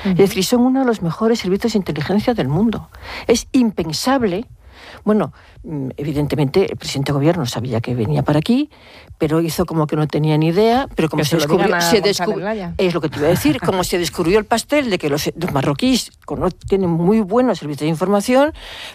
Es decir, son uno de los mejores servicios de inteligencia del mundo. Es impensable. Bueno, evidentemente el presidente de gobierno sabía que venía para aquí, pero hizo como que no tenía ni idea, pero como se descubrió, es lo que te iba a decir, como se descubrió el pastel de que los marroquíes tienen muy buenos servicios de información,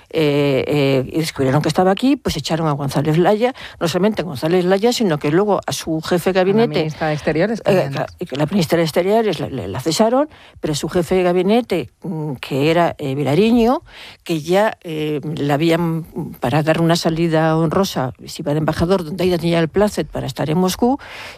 y descubrieron que estaba aquí, pues echaron a González Laya, no solamente a González Laya, sino que luego a su jefe de gabinete, la ministra de Exteriores, la ministra de Exteriores la cesaron, pero su jefe de gabinete, que era Vilariño, que ya la habían, para dar una salida honrosa, si iba de embajador, donde ella tenía el plácet para estar en Moscú,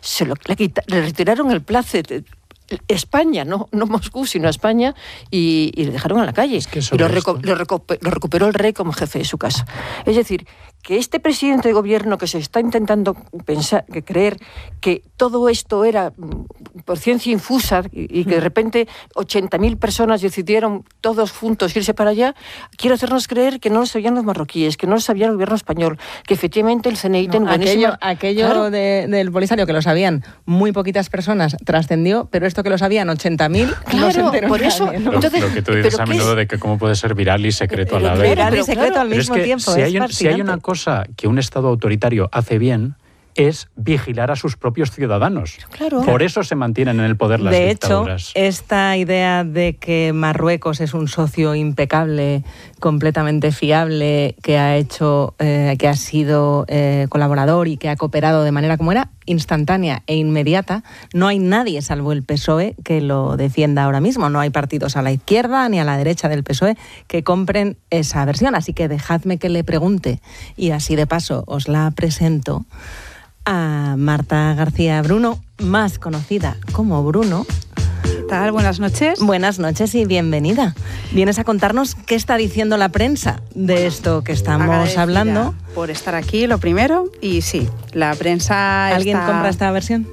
le retiraron el plácet. España, no Moscú, sino España, y le dejaron en la calle. Es que y lo recuperó el rey como jefe de su casa. Es decir, que este presidente de gobierno que se está intentando creer que todo esto era por ciencia infusa y que de repente 80.000 personas decidieron todos juntos irse para allá, quiere hacernos creer que no lo sabían los marroquíes, que no lo sabía el gobierno español, que efectivamente el CNI tiene buenísima... Aquello claro. Del Polisario, que lo sabían muy poquitas personas, trascendió, pero esto que lo sabían 80.000, claro, no se enteró por eso, nadie, ¿no? Entonces, lo que tú dices a menudo de que cómo puede ser viral y secreto a la vez. Viral y secreto al mismo tiempo. Si hay una cosa que un Estado autoritario hace bien, es vigilar a sus propios ciudadanos. Claro. Por eso se mantienen en el poder las dictaduras. De hecho, esta idea de que Marruecos es un socio impecable, completamente fiable, que ha sido colaborador y que ha cooperado de manera como era, instantánea e inmediata, no hay nadie salvo el PSOE que lo defienda ahora mismo. No hay partidos a la izquierda ni a la derecha del PSOE que compren esa versión. Así que dejadme que le pregunte, y así de paso os la presento, a Marta García Bruno, más conocida como Bruno. ¿Qué tal? Buenas noches. Buenas noches y bienvenida. Vienes a contarnos qué está diciendo la prensa de esto que estamos hablando. Por estar aquí, lo primero. Y sí, la prensa ¿Alguien compra esta versión?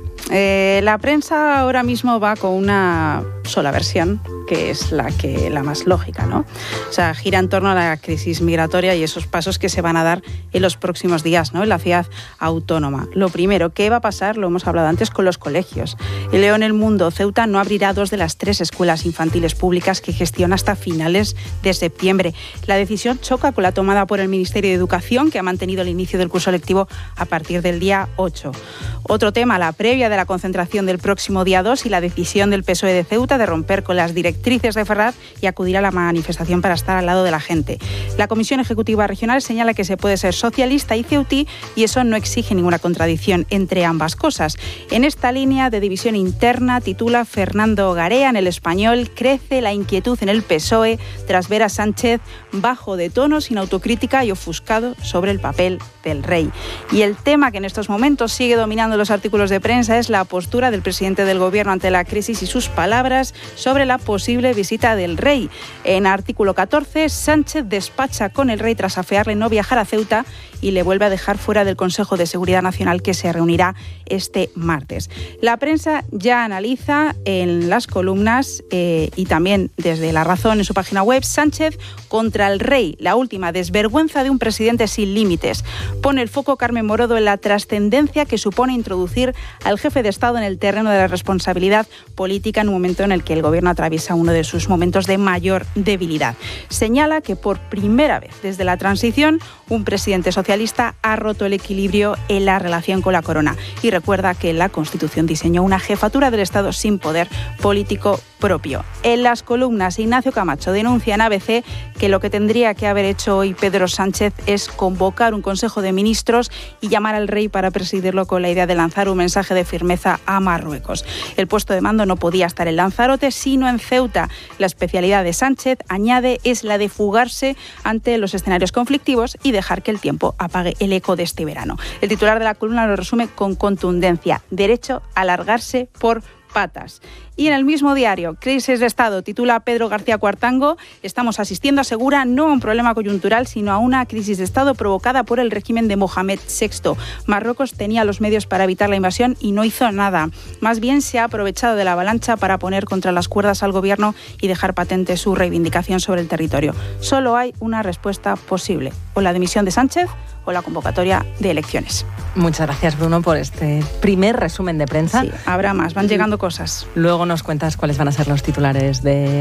La prensa ahora mismo va con una sola versión, que es la más lógica, ¿no? O sea, gira en torno a la crisis migratoria y esos pasos que se van a dar en los próximos días, ¿no? En la ciudad autónoma. Lo primero, ¿qué va a pasar? Lo hemos hablado antes con los colegios. El Leo en el Mundo, Ceuta no abrirá 2 de las 3 escuelas infantiles públicas que gestiona hasta finales de septiembre. La decisión choca con la tomada por el Ministerio de Educación, que ha mantenido el inicio del curso lectivo a partir del día 8. Otro tema, la previa de la concentración del próximo día 2 y la decisión del PSOE de Ceuta de romper con las directrices de Ferraz y acudir a la manifestación para estar al lado de la gente. La Comisión Ejecutiva Regional señala que se puede ser socialista y ceutí y eso no exige ninguna contradicción entre ambas cosas. En esta línea de división interna, titula Fernando Garea en El Español, crece la inquietud en el PSOE tras ver a Sánchez bajo de tono, sin autocrítica y ofuscado sobre el papel del rey. Y el tema que en estos momentos sigue dominando los artículos de prensa es la postura del presidente del gobierno ante la crisis y sus palabras sobre la posible visita del rey. En artículo 14, Sánchez despacha con el rey tras afearle no viajar a Ceuta y le vuelve a dejar fuera del Consejo de Seguridad Nacional que se reunirá este martes. La prensa ya analiza en las columnas y también desde La Razón en su página web, Sánchez contra el rey, la última desvergüenza de un presidente sin límites. Pone el foco Carmen Morodo en la trascendencia que supone introducir al jefe de Estado en el terreno de la responsabilidad política en un momento en el que el gobierno atraviesa uno de sus momentos de mayor debilidad. Señala que por primera vez desde la transición un presidente socialista ha roto el equilibrio en la relación con la corona y recuerda que la Constitución diseñó una jefatura del Estado sin poder político propio. En las columnas, Ignacio Camacho denuncia en ABC que lo que tendría que haber hecho hoy Pedro Sánchez es convocar un Consejo de Ministros y llamar al rey para presidirlo con la idea de lanzar un mensaje de firmeza a Marruecos. El puesto de mando no podía estar en Lanzarote, sino en Ceuta. La especialidad de Sánchez, añade, es la de fugarse ante los escenarios conflictivos y dejar que el tiempo apague el eco de este verano. El titular de la columna lo resume con contundencia: derecho a largarse por patas. Y en el mismo diario, Crisis de Estado, titula Pedro García Cuartango, estamos asistiendo, asegura, no a un problema coyuntural, sino a una crisis de Estado provocada por el régimen de Mohamed VI. Marruecos tenía los medios para evitar la invasión y no hizo nada. Más bien se ha aprovechado de la avalancha para poner contra las cuerdas al gobierno y dejar patente su reivindicación sobre el territorio. Solo hay una respuesta posible: o la dimisión de Sánchez o la convocatoria de elecciones. Muchas gracias, Bruno, por este primer resumen de prensa. Sí, habrá más, van llegando cosas. Luego nos cuentas cuáles van a ser los titulares de